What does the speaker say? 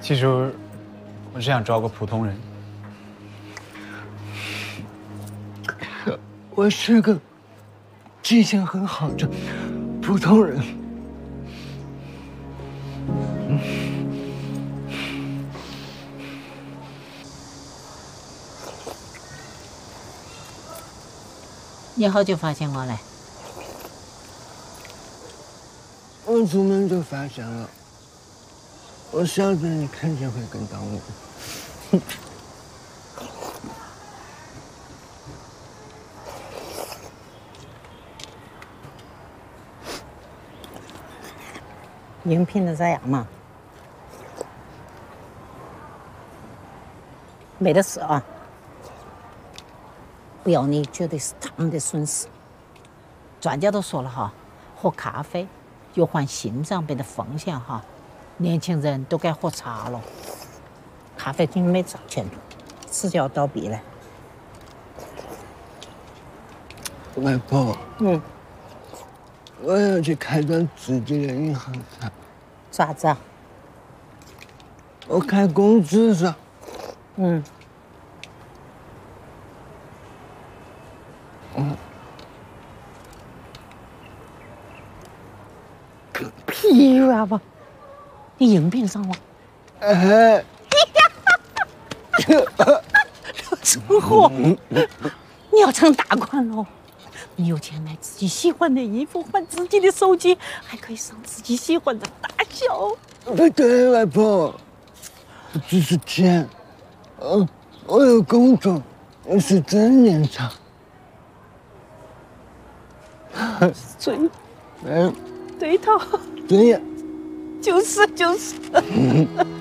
其实我只想找个普通人。 我是个记性很好的普通人。 你好久发现我嘞？ 我出门就发现了，我晓得你肯定会跟到我。 应聘的咋样嘛？没得事啊，不要你绝对是他们的损失。专家都说了哈，喝咖啡有患心脏病的风险哈，年轻人都该喝茶了。咖啡厅没挣钱，迟早要倒闭嘞。 外婆，我要去开张自己的银行卡。 咋子啊？ 我开工资上。 屁娃娃，你应聘上了？ 哎， 生活，你要成大官喽！你有钱买自己喜欢的衣服，换自己的手机，还可以上自己喜欢的大小。 不对，外婆，不只是钱，我有工作，我是真年长。 对头， 对呀， 就是。